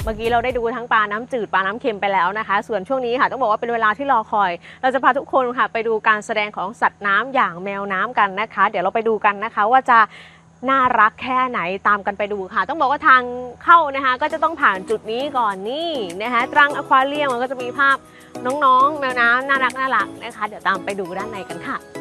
มื่อกี้เราได้ดูทั้งปลาน้ำจืดปลาน้ำเค็มไปแล้วนะคะส่วนช่วงนี้ค่ะต้องบอกว่าเป็นเวลาที่รอคอยเราจะพาทุกคนค่ะไปดูการแสดงของสัตว์น้ำอย่างแมวน้ำกันนะคะเดี๋ยวเราไปดูกันนะคะว่าจะน่ารักแค่ไหนตามกันไปดูค่ะต้องบอกว่าทางเข้านะคะก็จะต้องผ่านจุดนี้ก่อนนี่นะคะตรังอควาเรียมมันก็จะมีภาพน้องๆแมวน้ำน่ารักนะคะเดี๋ยวตามไปดูด้านในกันค่ะ